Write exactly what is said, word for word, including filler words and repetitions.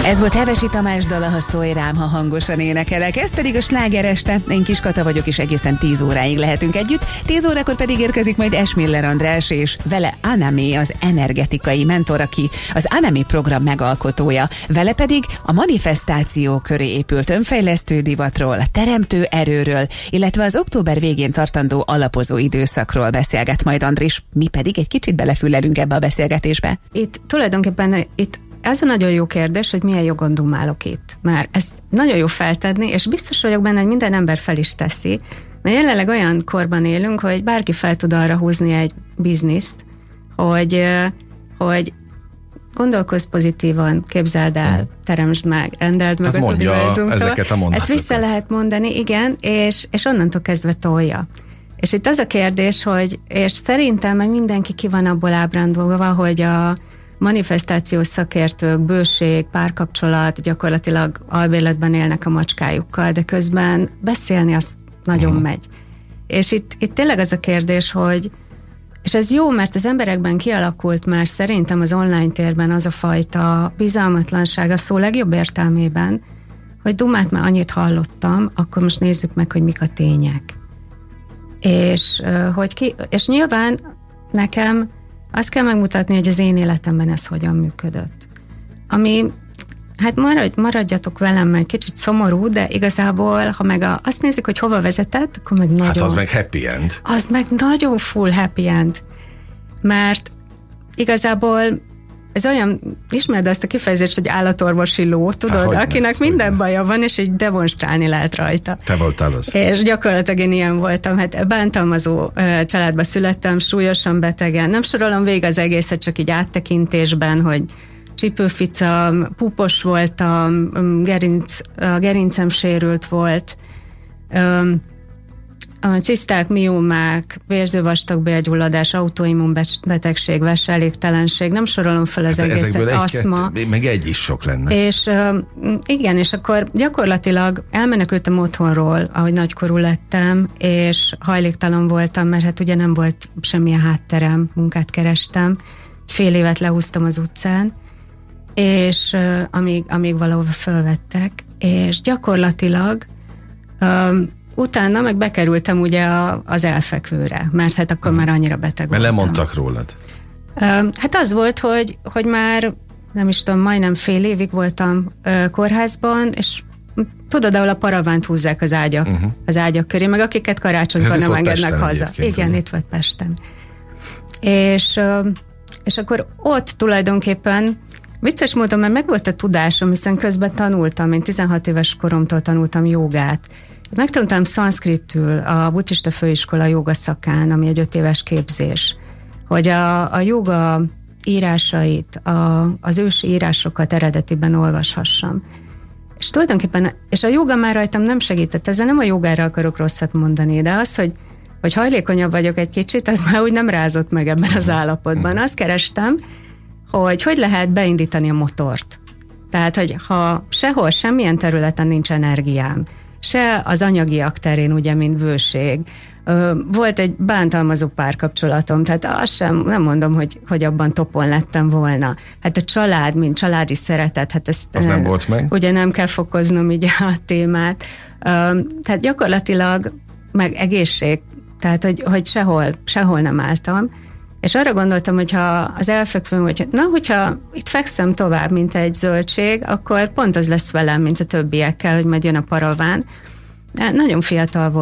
Ez volt Hevesi Tamás dala, ha szólj rám, ha hangosan énekelek. Ez pedig a Sláger este. Én Kiskata vagyok, és egészen tíz óráig lehetünk együtt. tíz órakor pedig érkezik majd Esmiller András, és vele Anami, az energetikai mentor, aki az Anami program megalkotója. Vele pedig a manifestáció köré épült önfejlesztő divatról, a teremtő erőről, illetve az október végén tartandó alapozó időszakról beszélget majd Andris. Mi pedig egy kicsit belefülelünk ebbe a beszélgetésbe. Itt tulajdonképpen itt ez a nagyon jó kérdés, hogy milyen jogon dumálok itt. Mert ezt nagyon jó feltenni, és biztos vagyok benne, hogy minden ember fel is teszi, mert jelenleg olyan korban élünk, hogy bárki fel tud arra húzni egy bizniszt, hogy, hogy gondolkozz pozitívan, képzeld el, hmm. teremtsd meg, rendeld meg tehát az univerzumtól. Ezeket a mondatokat. Ezt vissza lehet mondani, igen, és, és onnantól kezdve tolja. És itt az a kérdés, hogy, és szerintem meg mindenki ki van abból ábrándulva, hogy a manifestációs szakértők, bőség, párkapcsolat, gyakorlatilag albérletben élnek a macskájukkal, de közben beszélni azt nagyon uh-huh. megy. És itt, itt tényleg az a kérdés, hogy és ez jó, mert az emberekben kialakult már szerintem az online térben az a fajta bizalmatlanság a szó legjobb értelmében, hogy dumát már annyit hallottam, akkor most nézzük meg, hogy mik a tények. És, hogy ki, és nyilván nekem azt kell megmutatni, hogy az én életemben ez hogyan működött. Ami, hát maradj, maradjatok velem, mert kicsit szomorú, de igazából, ha meg a, azt nézzük, hogy hova vezetett, akkor meg nagyon... Hát az meg happy end. Az meg nagyon full happy end. Mert igazából ez olyan, ismered azt a kifejezést, hogy állatorvosi ló, tudod, Há, akinek ne, minden baja van, és így demonstrálni lehet rajta. Te voltál az. És gyakorlatilag én ilyen voltam. Hát bántalmazó családba születtem, súlyosan betegen. Nem sorolom végig az egészet, csak így áttekintésben, hogy csípőfica, púpos voltam, gerinc, a gerincem sérült volt, a ciszták, miomák, vérzővastagbélgyulladás, autoimmunbetegség, veselégtelenség, nem sorolom fel az hát egészet, aszma. Egy, meg egy is sok lenne. És igen, és akkor gyakorlatilag elmenekültem otthonról, ahogy nagykorú lettem, és hajléktalan voltam, mert hát ugye nem volt semmilyen hátterem, munkát kerestem. Fél évet lehúztam az utcán, és amíg, amíg valahova fölvettek, és gyakorlatilag utána meg bekerültem ugye a, az elfekvőre, mert hát akkor hmm. már annyira beteg mert voltam. Mert lemondtak rólad? Hát az volt, hogy, hogy már nem is tudom, majdnem fél évig voltam kórházban, és tudod, ahol a paravánt húzzák az ágyak, uh-huh. az ágyak köré, meg akiket karácsonykor nem engednek Pesten haza. Igen, ugye? Itt volt Pesten. És, és akkor ott tulajdonképpen vicces módon, mert meg volt a tudásom, hiszen közben tanultam, én tizenhat éves koromtól tanultam jogát. Megtanultam szanszkritül a buddhista főiskola joga szakán, ami egy öt éves képzés, hogy a, a joga írásait, a, az ősi írásokat eredetiben olvashassam. És tulajdonképpen, és a joga már rajtam nem segített, ezzel nem a jogára akarok rosszat mondani, de az, hogy, hogy hajlékonyabb vagyok egy kicsit, az már úgy nem rázott meg ebben az állapotban. Azt kerestem, hogy hogy lehet beindítani a motort. Tehát, hogy ha sehol, semmilyen területen nincs energiám, se az anyagiak terén, ugye, mint bőség. Volt egy bántalmazó párkapcsolatom, tehát azt sem, nem mondom, hogy, hogy abban topon lettem volna. Hát a család, mint családi szeretet, hát ezt... Az nem volt meg? Ugye nem kell fokoznom így a témát. Tehát gyakorlatilag meg egészség, tehát hogy, hogy sehol, sehol nem álltam. És arra gondoltam, hogy ha az elfekvőm, hogy na, hogyha itt fekszem tovább, mint egy zöldség, akkor pont az lesz velem, mint a többiekkel, hogy majd jön a paraván. Nagyon fiatal volt.